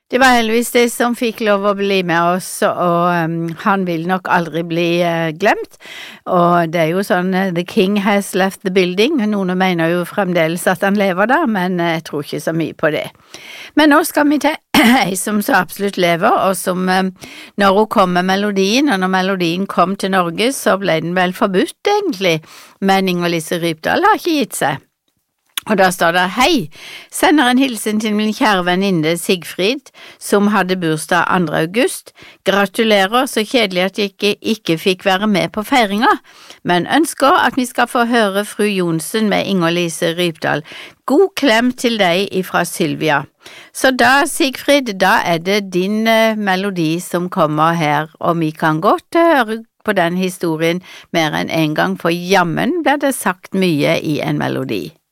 Det var heldigvis det som fikk lov å bli med oss, og han vil nok aldri bli glemt. Og det jo sånn, the king has left the building. Noen mener jo fremdeles at han lever der, men jeg tror ikke så mye på det. Men nå skal vi til ei som så absolutt lever, og som når hun kom med melodien, og når melodien kom til Norge, så ble den vel forbudt egentlig, men Inger-Lise Rypdal har ikke gitt seg. Og da står det, hei, sender en hilsen til min kjære venninne Sigfrid, som hadde bursdag 2. august. Gratulerer, så kjedelig at jeg ikke fikk være med på feiringa, men ønsker at vi skal få høre fru Jonsen med Inger-Lise Rypdal. God klem til deg ifra Sylvia. Så da, Sigfrid, da det din melodi som kommer her, og vi kan godt høre på den historien mer enn en gang, for jammen ble det sagt mye i en melodi.